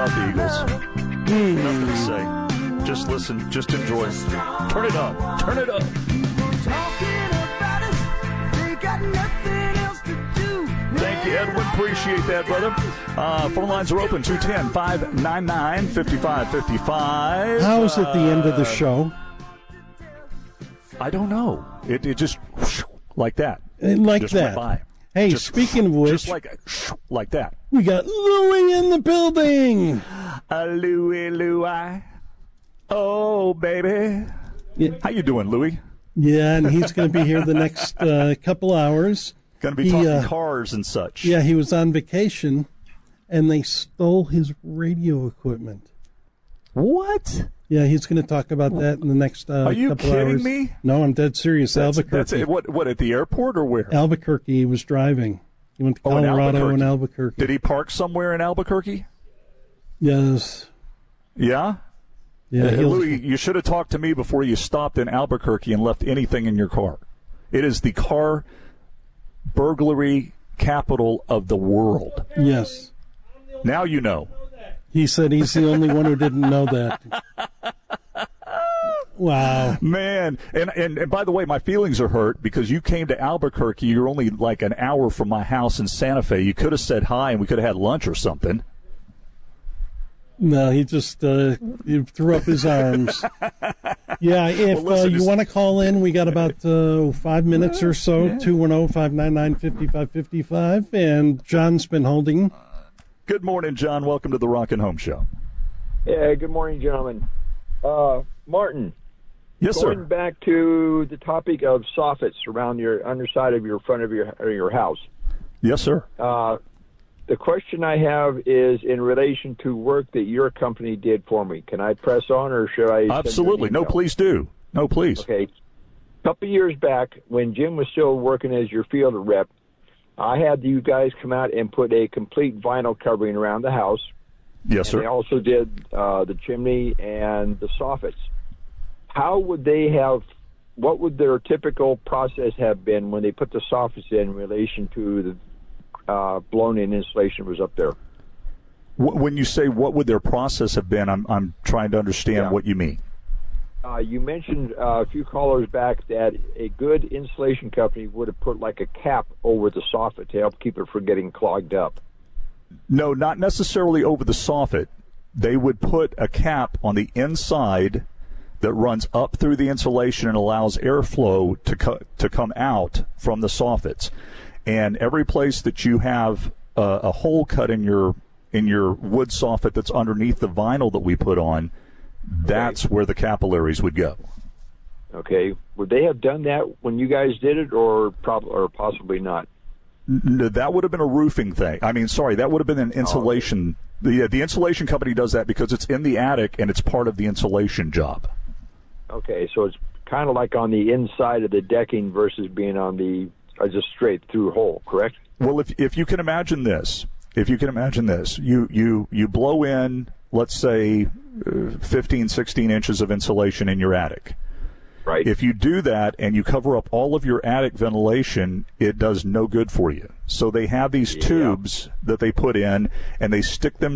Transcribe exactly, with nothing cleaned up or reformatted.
about the Eagles. Mm. Nothing to say. Just listen. Just enjoy. Turn it up. Turn it up. Thank you, Edwin. Appreciate that, brother. Uh, phone lines are open. two one zero, five nine nine, five five five five. How's at the end of the Uh, show? I don't know. It, it just like that. Like just that. Went by. Hey, Just- speaking of which, Just like, like that. we got Louie in the building. Uh, Louie, Louie. Oh, baby. Yeah, How you doing, Louie? yeah, and he's going to be here the next uh, couple hours. Going to be He, talking uh, cars and such. Yeah, he was on vacation, and they stole his radio equipment. What? Yeah, he's going to talk about that in the next uh, Are you couple kidding hours. me? No, I'm dead serious. That's, Albuquerque. that's it. What, what, at the airport or where? Albuquerque, he was driving. He went to Oh, in Colorado and Albuquerque. Albuquerque. Did he park somewhere in Albuquerque? Yes. Yeah? Yeah, Hey, he'll- Louis, you should have talked to me before you stopped in Albuquerque and left anything in your car. It is the car burglary capital of the world. yes. Now you know. He said he's the only one who didn't know that. Wow. Man, and, and, and by the way, my feelings are hurt because you came to Albuquerque. You're only like an hour from my house in Santa Fe. You could have said hi and we could have had lunch or something. No, he just uh, he threw up his arms. Yeah, if Well, listen, uh, you it's- want to call in, we got about uh, five minutes or so, two one zero, five nine nine, five five five five, and John's been holding. Good morning, John. Welcome to the Rockin' Home Show. Yeah, good morning, gentlemen. Uh, Martin, Yes, going sir. back to the topic of soffits around your underside of your front of your of your house. Yes, sir. Uh, the question I have is in relation to work that your company did for me. Can I press on, or should I? send you an Absolutely. No, email? please do. No, please. Okay. A couple of years back, when Jim was still working as your field rep, I had you guys come out and put a complete vinyl covering around the house. Yes, And they sir. also did uh, the chimney and the soffits. How would they have, what would their typical process have been when they put the soffits in relation to the uh, blown-in insulation was up there? Wh- When you say what would their process have been, I'm I'm trying to understand Yeah. what you mean. Uh, you mentioned uh, a few callers back that a good insulation company would have put like a cap over the soffit to help keep it from getting clogged up. No, not necessarily over the soffit. They would put a cap on the inside that runs up through the insulation and allows airflow to co- to come out from the soffits. And every place that you have uh, a hole cut in your in your wood soffit that's underneath the vinyl that we put on, that's where the capillaries would go. Okay, would they have done that when you guys did it, or prob- or possibly not? No, that would have been a roofing thing. I mean, sorry, that would have been an insulation. The the insulation company does that because it's in the attic and it's part of the insulation job. Okay, so it's kind of like on the inside of the decking versus being on the uh, just straight through hole, correct? Well, if if you can imagine this, if you can imagine this, you you you blow in, let's say, uh, fifteen, sixteen inches of insulation in your attic. Right. If you do that and you cover up all of your attic ventilation, it does no good for you. So they have these Yeah. tubes that they put in, and they stick them